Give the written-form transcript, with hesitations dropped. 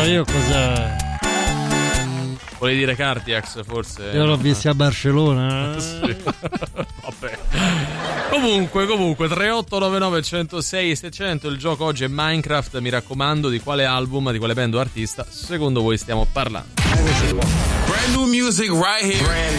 so io cos'è. Vuoi dire Cartiax forse? Io l'ho visto a Barcellona. Sì. Vabbè. Comunque 3899 106 700. Il gioco oggi è Minecraft. Mi raccomando, di quale album, di quale band o artista secondo voi stiamo parlando? Brand new music right here. Brand